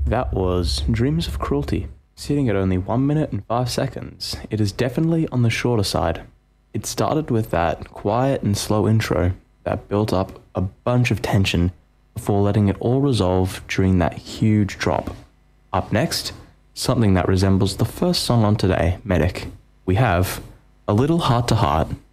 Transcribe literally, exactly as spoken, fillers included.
That was Dreams of Cruelty. Sitting at only one minute and five seconds, it is definitely on the shorter side. It started with that quiet and slow intro that built up a bunch of tension before letting it all resolve during that huge drop. Up next, something that resembles the first song on today, Medic. We have A Little Heart to Heart